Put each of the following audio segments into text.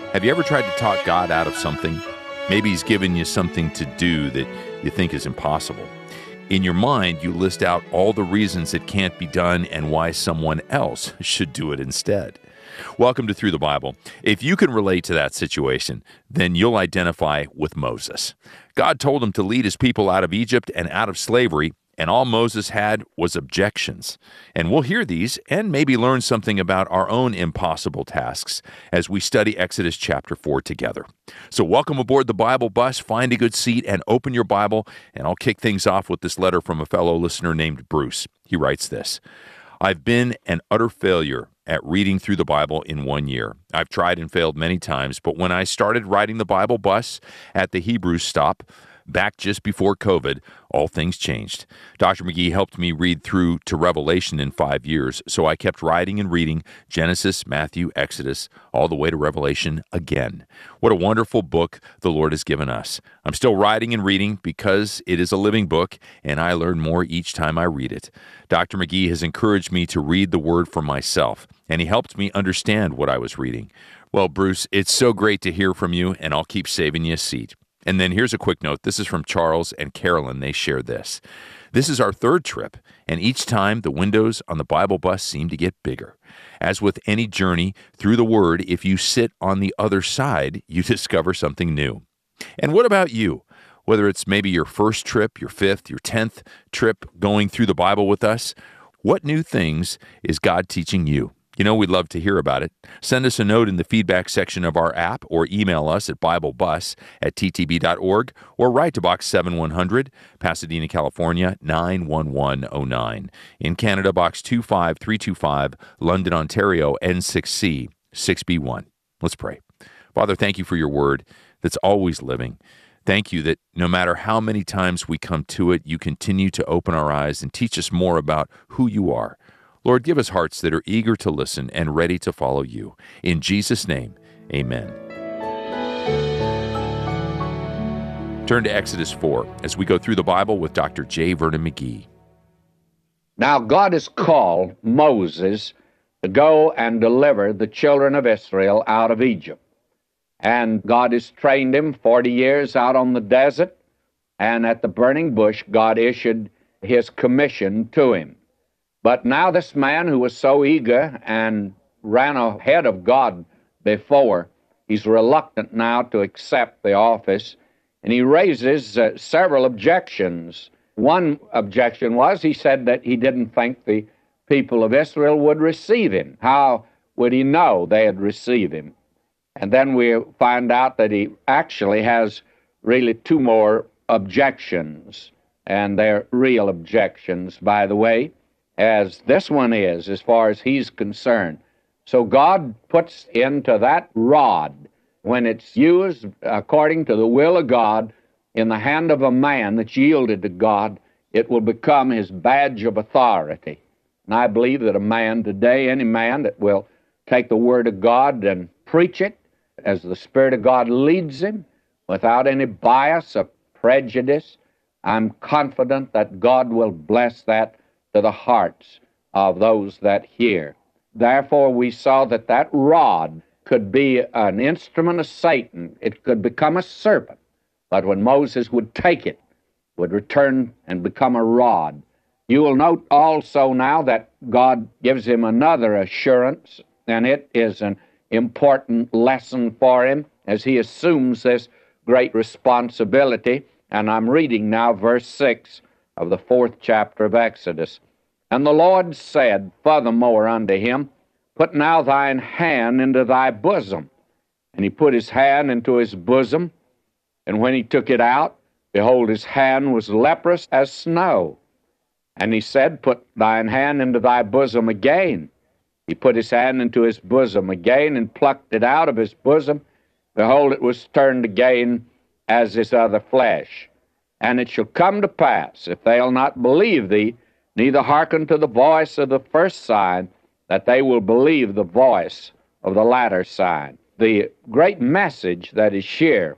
Have you ever tried to talk God out of something? Maybe He's given you something to do that you think is impossible. In your mind, you list out all the reasons it can't be done and why someone else should do it instead. Welcome to Through the Bible. If you can relate to that situation, then you'll identify with Moses. God told him to lead his people out of Egypt and out of slavery, and all Moses had was objections. And we'll hear these and maybe learn something about our own impossible tasks as we study Exodus chapter 4 together. So welcome aboard the Bible bus, find a good seat, and open your Bible, and I'll kick things off with this letter from a fellow listener named Bruce. He writes this: I've been an utter failure at reading through the Bible in 1 year. I've tried and failed many times, but when I started riding the Bible bus at the Hebrews stop, back just before COVID, all things changed. Dr. McGee helped me read through to Revelation in 5 years, so I kept writing and reading Genesis, Matthew, Exodus, all the way to Revelation again. What a wonderful book the Lord has given us. I'm still writing and reading because it is a living book, and I learn more each time I read it. Dr. McGee has encouraged me to read the Word for myself, and he helped me understand what I was reading. Well, Bruce, it's so great to hear from you, and I'll keep saving you a seat. And then here's a quick note. This is from Charles and Carolyn. They share this. This is our third trip, and each time the windows on the Bible bus seem to get bigger. As with any journey through the Word, if you sit on the other side, you discover something new. And what about you? Whether it's maybe your first trip, your fifth, your 10th trip going through the Bible with us, what new things is God teaching you? You know, we'd love to hear about it. Send us a note in the feedback section of our app or email us at BibleBus@ttb.org or write to Box 7100, Pasadena, California, 91109. In Canada, Box 25325, London, Ontario, N6C, 6B1. Let's pray. Father, thank you for your word that's always living. Thank you that no matter how many times we come to it, you continue to open our eyes and teach us more about who you are. Lord, give us hearts that are eager to listen and ready to follow you. In Jesus' name, amen. Turn to Exodus 4 as we go through the Bible with Dr. J. Vernon McGee. Now God has called Moses to go and deliver the children of Israel out of Egypt. And God has trained him 40 years out on the desert, and at the burning bush, God issued his commission to him. But now this man who was so eager and ran ahead of God before, he's reluctant now to accept the office, and he raises several objections. One objection was he said that he didn't think the people of Israel would receive him. How would he know they had received him? And then we find out that he actually has really two more objections, and they're real objections, by the way, as this one is, as far as he's concerned. So God puts into that rod, when it's used according to the will of God, in the hand of a man that's yielded to God, it will become his badge of authority. And I believe that a man today, any man that will take the Word of God and preach it as the Spirit of God leads him, without any bias or prejudice, I'm confident that God will bless that to the hearts of those that hear. Therefore, we saw that that rod could be an instrument of Satan. It could become a serpent. But when Moses would take it, would return and become a rod. You will note also now that God gives him another assurance, and it is an important lesson for him as he assumes this great responsibility. And I'm reading now verse 6 of the 4th chapter of Exodus. And the Lord said furthermore unto him, Put now thine hand into thy bosom. And he put his hand into his bosom, and when he took it out, behold, his hand was leprous as snow. And he said, Put thine hand into thy bosom again. He put his hand into his bosom again, and plucked it out of his bosom. Behold, it was turned again as his other flesh. And it shall come to pass, if they'll not believe thee, neither hearken to the voice of the first sign, that they will believe the voice of the latter sign. The great message that is here,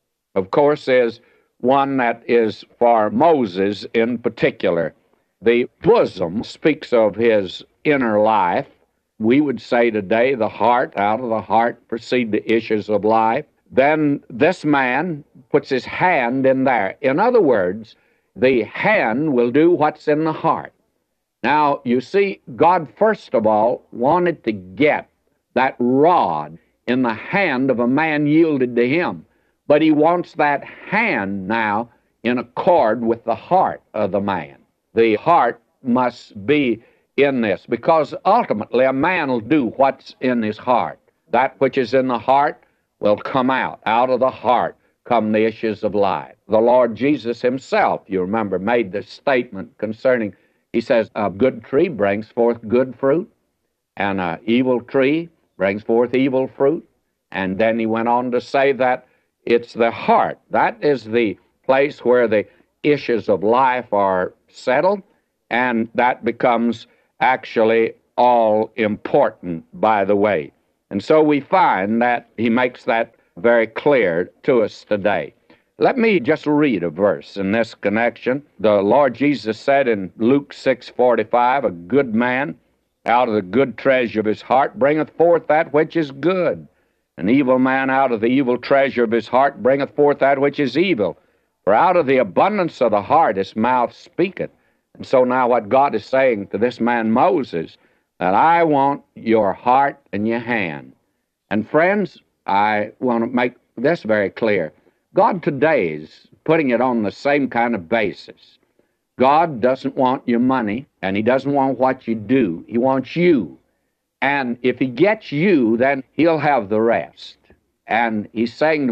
of course, is one that is for Moses in particular. The bosom speaks of his inner life, we would say today, the heart. Out of the heart proceed the issues of life. Then this man puts his hand in there. In other words, the hand will do what's in the heart. Now, you see, God, first of all, wanted to get that rod in the hand of a man yielded to him. But he wants that hand now in accord with the heart of the man. The heart must be in this, because ultimately a man will do what's in his heart. That which is in the heart will come out. Out of the heart come the issues of life. The Lord Jesus himself, you remember, made this statement concerning, he says, a good tree brings forth good fruit, and an evil tree brings forth evil fruit. And then he went on to say that it's the heart. That is the place where the issues of life are settled, and that becomes actually all important, by the way. And so we find that he makes that very clear to us today. Let me just read a verse in this connection. The Lord Jesus said in Luke 6:45, a good man out of the good treasure of his heart bringeth forth that which is good. An evil man out of the evil treasure of his heart bringeth forth that which is evil. For out of the abundance of the heart his mouth speaketh. And so now what God is saying to this man Moses, that I want your heart and your hand. And friends, I want to make this very clear. God today is putting it on the same kind of basis. God doesn't want your money, and he doesn't want what you do. He wants you. And if he gets you, then he'll have the rest. And he's saying to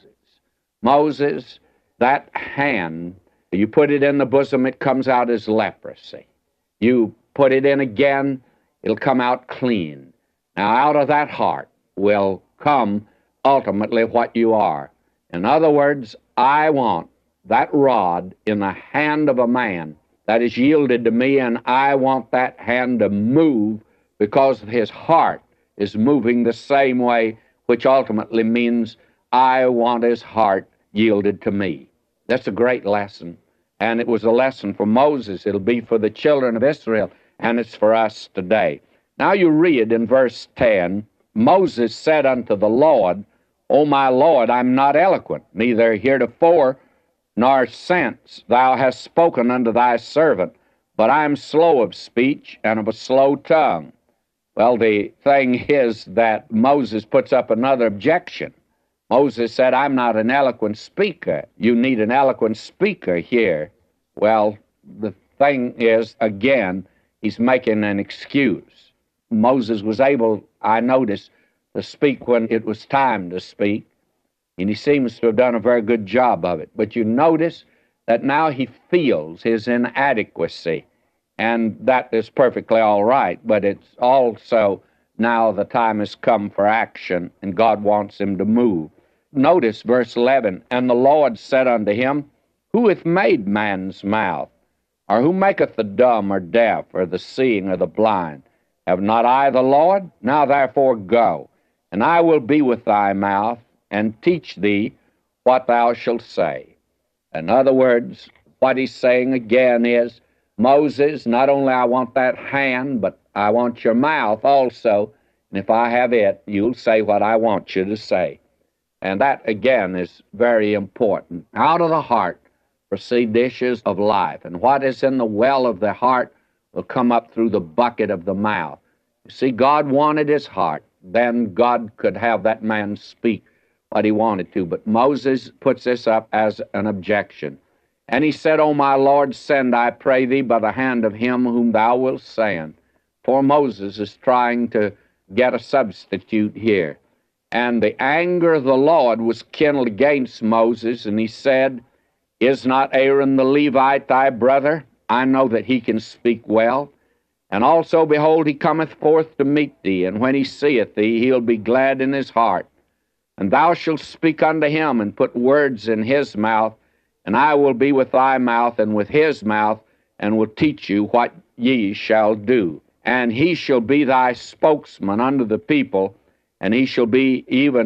Moses, that hand, you put it in the bosom, it comes out as leprosy. You put it in again, it'll come out clean. Now, out of that heart will come ultimately what you are. In other words, I want that rod in the hand of a man that is yielded to me, and I want that hand to move because his heart is moving the same way, which ultimately means I want his heart yielded to me. That's a great lesson. And it was a lesson for Moses. It'll be for the children of Israel, and it's for us today. Now you read in verse 10, Moses said unto the Lord, O my Lord, I'm not eloquent, neither heretofore nor since thou hast spoken unto thy servant, but I am slow of speech and of a slow tongue. Well, the thing is that Moses puts up another objection. Moses said, I'm not an eloquent speaker. You need an eloquent speaker here. Well, the thing is, again, he's making an excuse. Moses was able, I noticed, to speak when it was time to speak, and he seems to have done a very good job of it. But you notice that now he feels his inadequacy, and that is perfectly all right, but it's also now the time has come for action, and God wants him to move. Notice verse 11, and the Lord said unto him, Who hath made man's mouth? Or who maketh the dumb or deaf, or the seeing or the blind? Have not I the Lord? Now therefore go, and I will be with thy mouth, and teach thee what thou shalt say. In other words, what he's saying again is, Moses, not only I want that hand, but I want your mouth also, and if I have it, you'll say what I want you to say. And that, again, is very important. Out of the heart proceed the issues of life, and what is in the well of the heart will come up through the bucket of the mouth. You see, God wanted his heart. Then God could have that man speak what he wanted to. But Moses puts this up as an objection. And he said, O my Lord, send, I pray thee, by the hand of him whom thou wilt send. For Moses is trying to get a substitute here. And the anger of the Lord was kindled against Moses, and he said, Is not Aaron the Levite thy brother? I know that he can speak well. And also, behold, he cometh forth to meet thee, and when he seeth thee, he'll be glad in his heart. And thou shalt speak unto him, and put words in his mouth, and I will be with thy mouth and with his mouth, and will teach you what ye shall do. And he shall be thy spokesman unto the people, and he shall be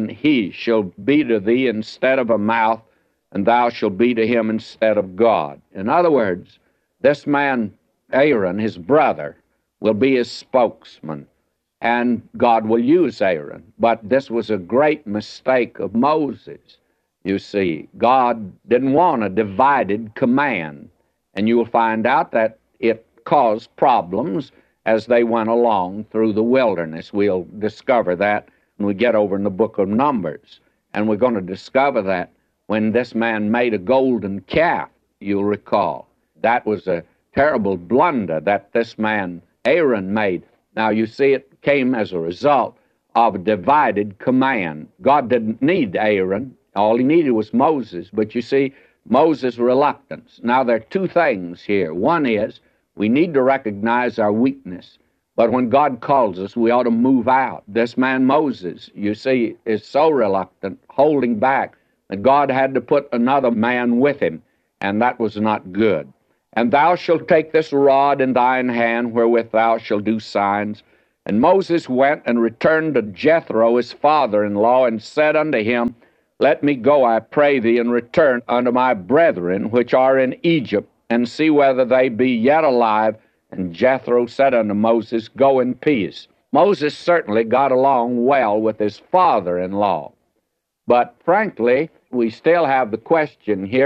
to thee instead of a mouth, and thou shalt be to him instead of God. In other words, this man, Aaron, his brother, will be his spokesman. and God will use Aaron. But this was a great mistake of Moses. You see, God didn't want a divided command, and you will find out that it caused problems as they went along through the wilderness. We'll discover that when we get over in the book of Numbers, and we're going to discover that when this man made a golden calf, you'll recall. That was a terrible blunder that this man Aaron made. Now, you see, it came as a result of a divided command. God didn't need Aaron. All he needed was Moses. But you see, Moses' reluctance. Now, there are two things here. One is we need to recognize our weakness. But when God calls us, we ought to move out. This man Moses, you see, is so reluctant, holding back, that God had to put another man with him, and that was not good. And thou shalt take this rod in thine hand, wherewith thou shalt do signs. And Moses went and returned to Jethro his father-in-law, and said unto him, Let me go, I pray thee, and return unto my brethren which are in Egypt, and see whether they be yet alive. And Jethro said unto Moses, Go in peace. Moses certainly got along well with his father-in-law. But frankly, we still have the question here,